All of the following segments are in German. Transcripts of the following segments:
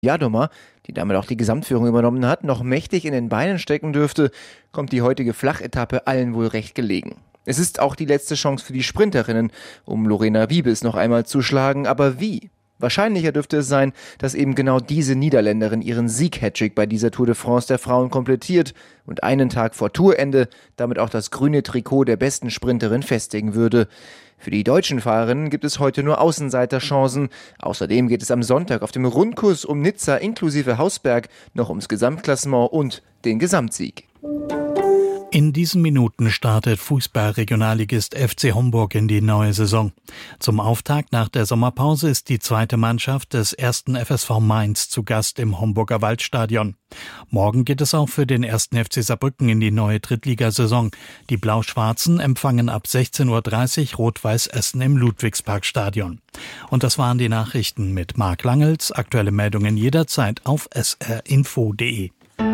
Jadoma, die damit auch die Gesamtführung übernommen hat, noch mächtig in den Beinen stecken dürfte, kommt die heutige Flachetappe allen wohl recht gelegen. Es ist auch die letzte Chance für die Sprinterinnen, um Lorena Wiebes noch einmal zu schlagen, aber wie? Wahrscheinlicher dürfte es sein, dass eben genau diese Niederländerin ihren Sieg-Hattrick bei dieser Tour de France der Frauen komplettiert und einen Tag vor Tourende damit auch das grüne Trikot der besten Sprinterin festigen würde. Für die deutschen Fahrerinnen gibt es heute nur Außenseiterchancen. Außerdem geht es am Sonntag auf dem Rundkurs um Nizza inklusive Hausberg noch ums Gesamtklassement und den Gesamtsieg. In diesen Minuten startet Fußball-Regionalligist FC Homburg in die neue Saison. Zum Auftakt nach der Sommerpause ist die zweite Mannschaft des 1. FSV Mainz zu Gast im Homburger Waldstadion. Morgen geht es auch für den 1. FC Saarbrücken in die neue Drittligasaison. Die Blau-Schwarzen empfangen ab 16:30 Uhr Rot-Weiß Essen im Ludwigsparkstadion. Und das waren die Nachrichten mit Marc Langels. Aktuelle Meldungen jederzeit auf srinfo.de.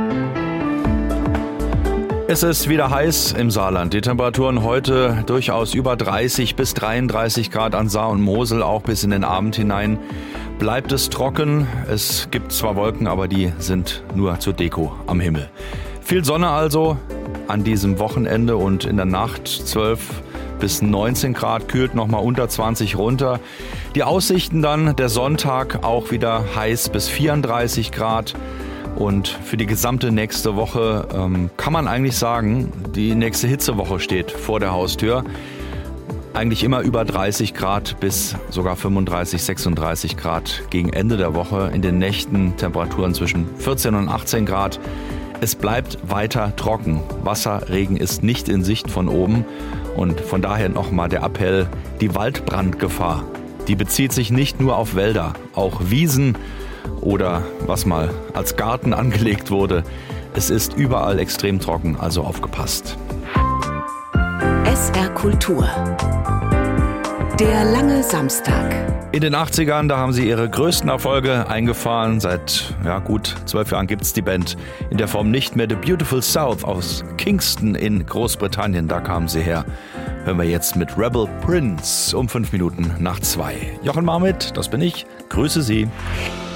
Es ist wieder heiß im Saarland. Die Temperaturen heute durchaus über 30 bis 33 Grad an Saar und Mosel, auch bis in den Abend hinein. Bleibt es trocken. Es gibt zwar Wolken, aber die sind nur zur Deko am Himmel. Viel Sonne also an diesem Wochenende und in der Nacht 12 bis 19 Grad, kühlt nochmal unter 20 runter. Die Aussichten dann, der Sonntag auch wieder heiß bis 34 Grad. Und für die gesamte nächste Woche kann man eigentlich sagen, die nächste Hitzewoche steht vor der Haustür. Eigentlich immer über 30 Grad bis sogar 35, 36 Grad gegen Ende der Woche. In den Nächten Temperaturen zwischen 14 und 18 Grad. Es bleibt weiter trocken. Wasserregen ist nicht in Sicht von oben. Und von daher nochmal der Appell, die Waldbrandgefahr, die bezieht sich nicht nur auf Wälder, auch Wiesen oder was mal als Garten angelegt wurde. Es ist überall extrem trocken, also aufgepasst. SR Kultur. Der lange Samstag. In den 80ern, da haben sie ihre größten Erfolge eingefahren. Seit gut 12 Jahren gibt es die Band in der Form nicht mehr. The Beautiful South aus Kingston in Großbritannien, da kamen sie her. Hören wir jetzt mit Rebel Prince um 5 Minuten nach 2. Jochen Marmit, das bin ich. Grüße Sie.